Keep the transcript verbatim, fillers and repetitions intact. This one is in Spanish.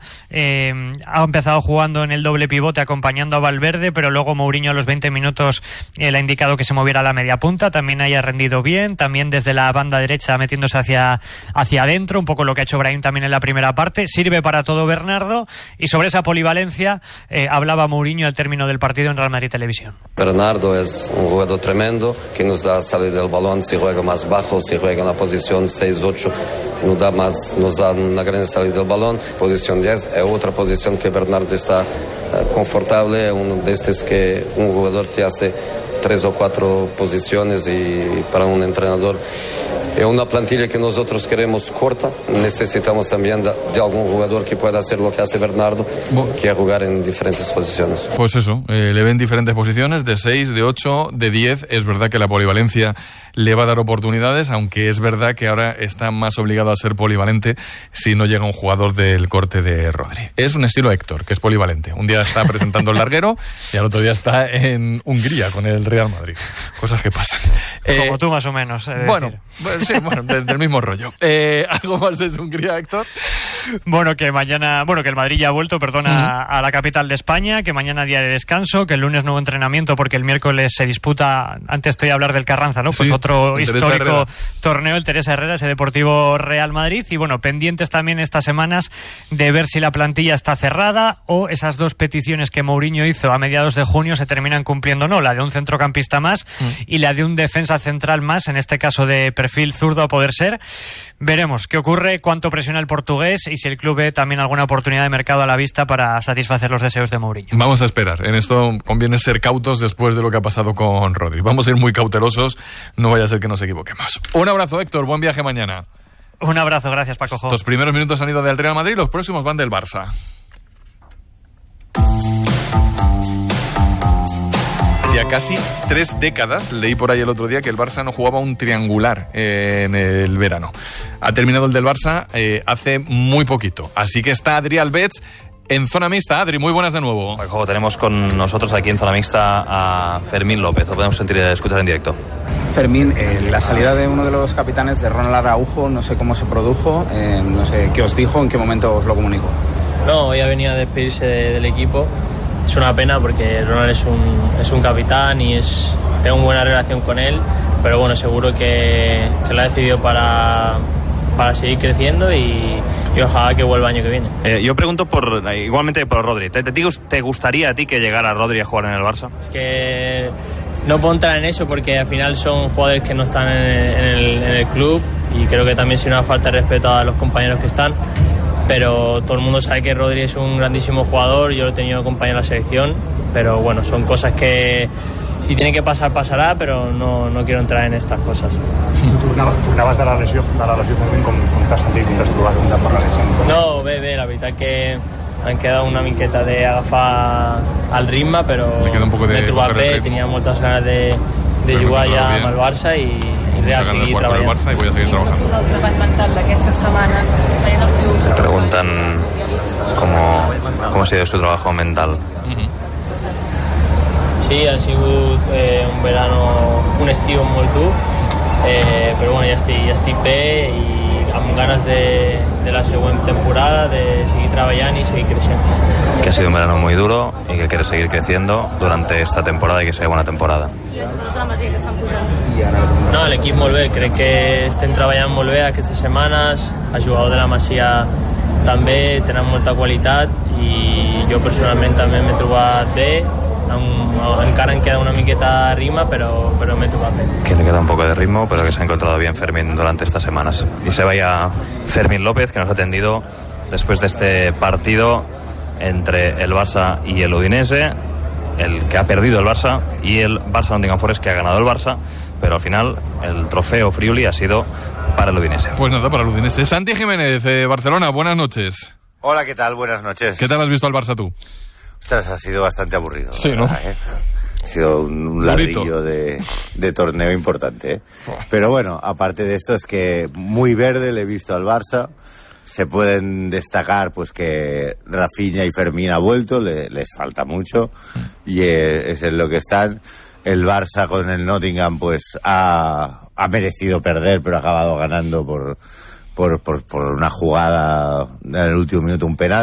eh, ha empezado jugando en el doble pivote acompañando a Valverde, pero luego Mourinho a los veinte minutos eh, le ha indicado que se moviera a la media punta, también haya rendido bien, también desde la banda derecha metiéndose hacia, hacia adentro, un poco lo que ha hecho Brahim también en la primera parte. Sirve para todo Bernardo, y sobre esa polivalencia eh, hablaba Mourinho al término del partido en Real Madrid Televisión. Bernardo es un jugador tremendo que nos da salir del balón, si juega más bajo, si juega en la posición seis ocho, nos da, más, nos da una gran salida del balón. Posición diez es otra posición que Bernardo está uh, confortable, uno de estos que un jugador te hace tres o cuatro posiciones, y para un entrenador es una plantilla que nosotros queremos corta. Necesitamos también de, de algún jugador que pueda hacer lo que hace Bernardo, que es jugar en diferentes posiciones. Pues eso, eh, le ven diferentes posiciones, de seis, de ocho, de diez. Es verdad que la polivalencia le va a dar oportunidades, aunque es verdad que ahora está más obligado a ser polivalente si no llega un jugador del corte de Rodri. Es un estilo Héctor, que es polivalente. Un día está presentando el larguero y al otro día está en Hungría con el Real Madrid. Cosas que pasan. Como eh, tú más o menos. Bueno, bueno, sí, bueno, del, del mismo rollo. Eh, ¿Algo más de Hungría, Héctor? Bueno, que mañana, bueno, que el Madrid ya ha vuelto, perdona, uh-huh. a la capital de España, que mañana día de descanso, que el lunes nuevo entrenamiento porque el miércoles se disputa, antes estoy a hablar del Carranza, ¿no? Pues sí, otro histórico torneo, el Teresa Herrera, ese Deportivo Real Madrid, y bueno, pendientes también estas semanas de ver si la plantilla está cerrada o esas dos peticiones que Mourinho hizo a mediados de junio se terminan cumpliendo o no, la de un centrocampista más uh-huh. y la de un defensa central más, en este caso de perfil zurdo a poder ser. Veremos qué ocurre, cuánto presiona el portugués y si el club ve también alguna oportunidad de mercado a la vista para satisfacer los deseos de Mourinho. Vamos a esperar. En esto conviene ser cautos después de lo que ha pasado con Rodri. Vamos a ir muy cautelosos, no vaya a ser que nos equivoquemos. Un abrazo, Héctor. Buen viaje mañana. Un abrazo, gracias, Paco. Los primeros minutos han ido del Real Madrid, los próximos van del Barça. Ya casi tres décadas, leí por ahí el otro día que el Barça no jugaba un triangular eh, en el verano. Ha terminado el del Barça eh, hace muy poquito, así que está Adri Albets en zona mixta. Adri, muy buenas de nuevo. Juego, tenemos con nosotros aquí en zona mixta a Fermín López, lo podemos sentir, escuchar en directo. Fermín, eh, la salida de uno de los capitanes, de Ronald Araujo, no sé cómo se produjo, eh, no sé qué os dijo, en qué momento os lo comunicó. No, ya venía a despedirse de, del equipo. Es una pena porque Ronald es un, es un capitán y es, tengo una buena relación con él, pero bueno, seguro que, que lo ha decidido para, para seguir creciendo y, y ojalá que vuelva el año que viene. Eh, yo pregunto por igualmente por Rodri. ¿Te, te, ¿Te gustaría a ti que llegara Rodri a jugar en el Barça? Es que no puedo entrar en eso porque al final son jugadores que no están en el, en el, en el club y creo que también sería una falta de respeto a los compañeros que están. Pero todo el mundo sabe que Rodri es un grandísimo jugador, yo lo he tenido acompañado en la selección, pero bueno, son cosas que si tiene que pasar, pasará, pero no, no quiero entrar en estas cosas. Tornaves de la lesió, de la lesió també, com, com t'has sentit, com t'has trobat per la lesió? No, bé, bé, la veritat que em queda una miqueta d'agafar el ritme, però m'he trobat bé, tenia moltes ganes de, de jugar ja amb el Barça i, i res, seguir treballant. Y voy a seguir trabajando. Me preguntan cómo, cómo ha sido su trabajo mental. Uh-huh. Sí, ha sigut eh, un verano, un estiu molt dur, eh, però bueno, ja estic, ja estic bé i amb ganes de, de la següent temporada, de seguir treballant y seguir creciendo. Que ha sido un verano muy duro y que quiere seguir creciendo durante esta temporada y que sea buena temporada. No, l'equip molt bé, crec que estem treballant molt bé aquestes setmanes, el jugador de la Masia també tenen molta qualitat i jo personalment també m'he trobat bé. Encara em queda una miqueta de ritmo, pero, pero me he trobat bé. Que le queda un poco de ritmo, pero que se ha encontrado bien Fermín durante estas semanas. Y se vaya Fermín López, que nos ha atendido después de este partido entre el Barça y el Udinese, el que ha perdido el Barça, y el Barça Nottingham Forest, que ha ganado el Barça, pero al final el trofeo Friuli ha sido para el Udinese. Pues nada, para el Udinese. Santi Jiménez, eh, Barcelona, buenas noches. Hola, ¿qué tal? Buenas noches. ¿Qué tal has visto al Barça tú? Ostras, ha sido bastante aburrido. Sí, ¿no? ¿eh? Ha sido un, un ladrillo de, de torneo importante, ¿eh? Pero bueno, aparte de esto es que muy verde le he visto al Barça. Se pueden destacar pues que Rafinha y Fermín ha vuelto, le, les falta mucho y es en lo que están. El Barça con el Nottingham pues ha, ha merecido perder, pero ha acabado ganando por, por, por, por una jugada en el último minuto, un penal.